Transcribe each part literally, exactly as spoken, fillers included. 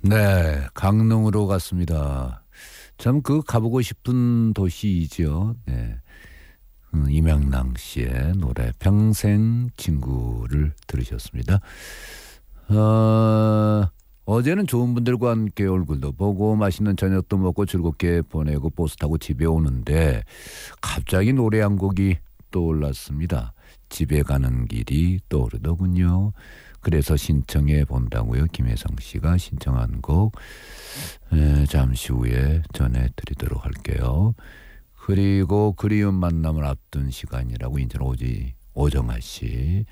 네, 강릉으로 갔습니다. 참 그 가보고 싶은 도시이죠. 네. 음, 임양랑 씨의 노래 평생 친구를 들으셨습니다. 어, 어제는 좋은 분들과 함께 얼굴도 보고 맛있는 저녁도 먹고 즐겁게 보내고 버스 타고 집에 오는데 갑자기 노래 한 곡이 떠올랐습니다. 집에 가는 길이 떠오르더군요. 그래서 신청해 본다고요. 김혜성 씨가 신청한 곡 에, 잠시 후에 전해드리도록 할게요. 그리고 그리운 만남을 앞둔 시간이라고 인천 오지 오정아 씨.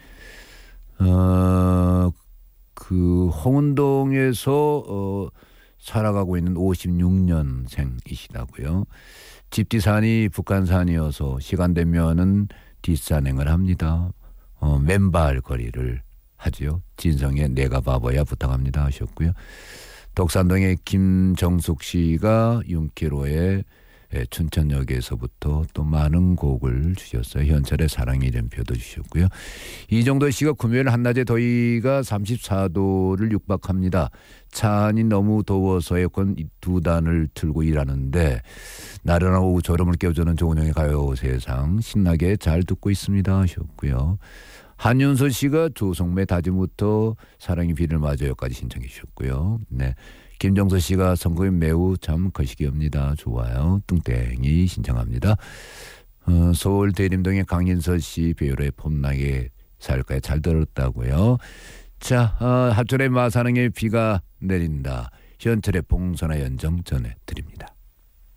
어, 그 홍은동에서 어, 살아가고 있는 오십육 년생이시다고요. 집뒤산이 북한산이어서 시간 되면은 뒷산행을 합니다. 어, 맨발 거리를 하지요. 진성의 내가 바보야 부탁합니다 하셨고요. 독산동의 김정숙 씨가 육 킬로미터의 춘천역에서부터 또 많은 곡을 주셨어요. 현철의 사랑의 이름표도 주셨고요. 이정도 씨가 금요일 한낮에 더위가 삼십사 도를 육박합니다. 차 안이 너무 더워서 에어컨 두 단을 틀고 일하는데 나른한 오후 졸음을 깨워주는 조은영의 가요 세상 신나게 잘 듣고 있습니다 하셨고요. 한윤서 씨가 조성매 다짐부터 사랑의 비를 맞아요까지 신청해 주셨고요. 네. 김정서 씨가 선곡이 매우 참 거시기합니다. 좋아요. 뚱땡이 신청합니다. 어, 서울 대림동의 강인서 씨 배우의 봄나게 살까요? 잘 들었다고요. 자, 어, 하철의 마사능의 비가 내린다. 현철의 봉선화 연정 전해드립니다.